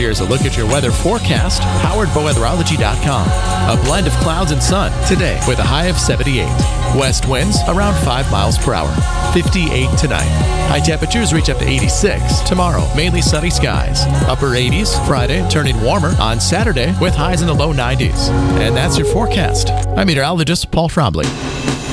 Here's a look at your weather forecast, powered by weatherology.com. A blend of clouds and sun today with a high of 78. West winds around 5 miles per hour. 58 tonight. High temperatures reach up to 86 tomorrow. Mainly sunny skies. Upper 80s Friday, turning warmer on Saturday with highs in the low 90s. And that's your forecast. I'm meteorologist Paul Trombley.